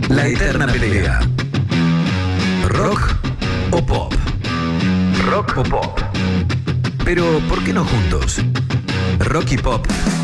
La eterna pelea. ¿Rock o pop? ¿Rock o pop? Pero, ¿por qué no juntos? Rock y pop